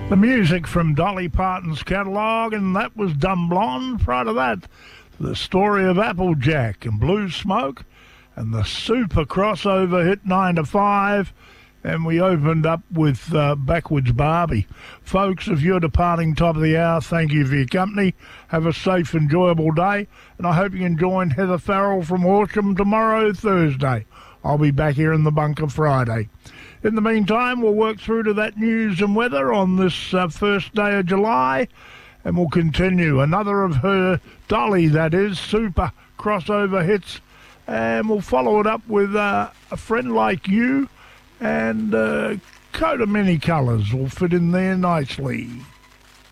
The music from Dolly Parton's catalogue, and that was Dumb Blonde. Prior to that, the story of Applejack and Blue Smoke, and the super crossover hit 9 to 5. And we opened up with Backwards Barbie. Folks, if you're departing top of the hour, thank you for your company. Have a safe, enjoyable day. And I hope you can join Heather Farrell from Horsham tomorrow, Thursday. I'll be back here in the bunker Friday. In the meantime, we'll work through to that news and weather on this first day of July. And we'll continue. Another of her Dolly, that is, super crossover hits. And we'll follow it up with A Friend Like You. And Coat of Many Colours will fit in there nicely.